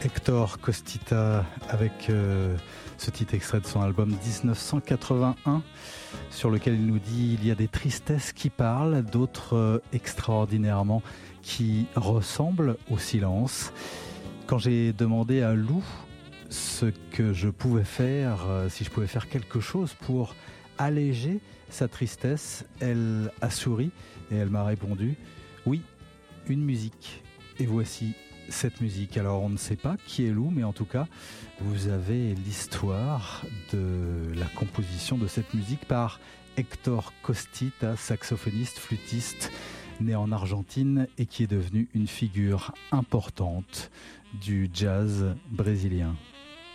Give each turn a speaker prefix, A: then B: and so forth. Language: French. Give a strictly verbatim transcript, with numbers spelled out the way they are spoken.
A: Hector Costita avec euh, ce titre extrait de son album dix-neuf cent quatre-vingt-un sur lequel il nous dit il y a des tristesses qui parlent, d'autres euh, extraordinairement qui ressemblent au silence. Quand j'ai demandé à Lou ce que je pouvais faire, euh, si je pouvais faire quelque chose pour alléger sa tristesse, elle a souri et elle m'a répondu oui, une musique. Et voici cette musique. Alors on ne sait pas qui est Lou, mais en tout cas vous avez l'histoire de la composition de cette musique par Hector Costita, saxophoniste, flûtiste, né en Argentine et qui est devenu une figure importante du jazz brésilien.